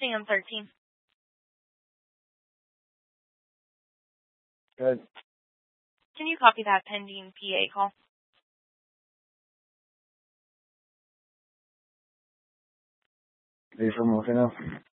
Sam 13. Good. Can you copy that pending PA call? Ready for more now?